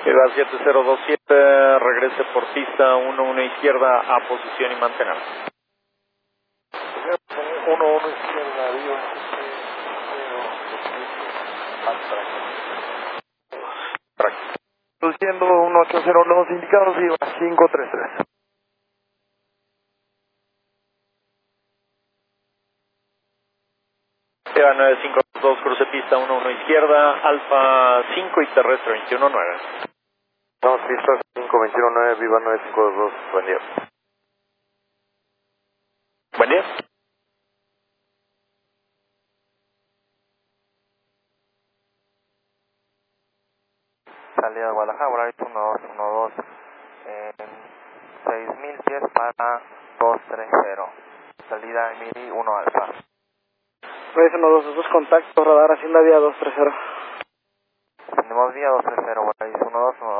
Eva 7027, regrese por pista 11 izquierda a posición y mantener. 11 izquierda, Viva 0, Luciendo 1802 indicados, Viva 533. Eva 952, cruce pista 11 izquierda, Alfa 5 y terrestre 219. Estamos pista 5219, Viva 9522, buen día. Buen día. Salida de Guadalajara, Volaris 1212, 6000 pies para 230. Salida Emiri 1 Alfa. Volaris 122, contacto, radar Hacienda Vía 230. Tenemos vía 230, Volaris 1212.